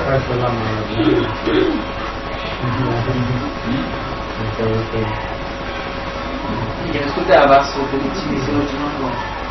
Essa da mão. Perché non ascoltava basso per l'utilizzo oggi non buono.